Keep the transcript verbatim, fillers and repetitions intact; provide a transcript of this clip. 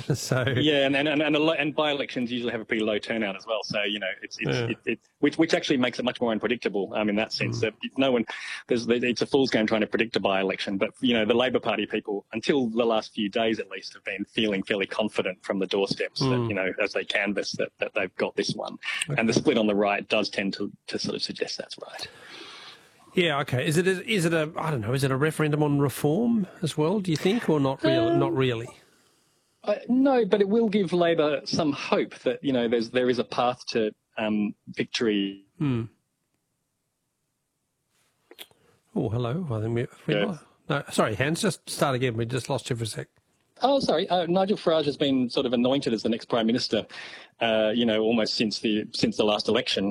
so yeah, and and and, and, a lo- and by-elections usually have a pretty low turnout as well. So you know, it's it's Yeah. it, it, which which actually makes it much more unpredictable. Um, in that sense, Mm. that no one there's it's a fool's game trying to predict a by-election. But you know, the Labor Party people, until the last few days at least, have been feeling fairly confident from the doorsteps Mm. that you know as they canvass that, that they've got this one, Okay. and the split on the right does tend to to sort of suggest that's right. Yeah, okay. Is it a, is it a I don't know? Is it a referendum on reform as well? Do you think, or not really? Um, not really. Uh, no, but it will give Labor some hope that you know there's there is a path to um, victory. Hmm. Oh, hello. I think we. we Yeah. lost- No, sorry, Hans. Just start again. We just lost you for a sec. Oh, sorry. Uh, Nigel Farage has been sort of anointed as the next Prime Minister, uh, you know, almost since the since the last election.